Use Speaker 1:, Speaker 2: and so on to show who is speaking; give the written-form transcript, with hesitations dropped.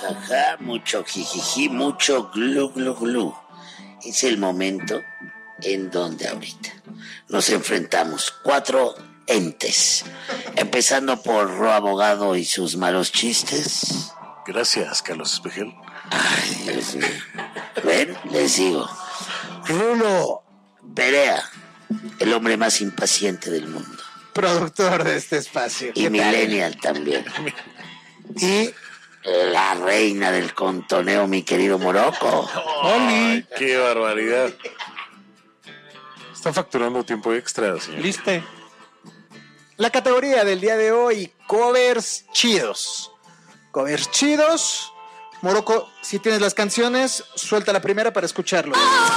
Speaker 1: jajaja, mucho jijiji, mucho glu glu glu. Es el momento en donde ahorita nos enfrentamos 4 entes, empezando por Ro Abogado y sus malos chistes.
Speaker 2: Gracias, Carlos Espejel.
Speaker 1: Ay, Dios mío. Ven, les digo. Rulo Perea, el hombre más impaciente del mundo.
Speaker 3: Productor de este espacio.
Speaker 1: Y millennial también. Y la reina del contoneo, mi querido Morocco.
Speaker 2: ¡Ay, qué barbaridad! Está facturando tiempo extra, señor.
Speaker 3: ¿Liste? La categoría del día de hoy, covers chidos. Covers chidos. Morocco, si tienes las canciones, suelta la primera para escucharlo.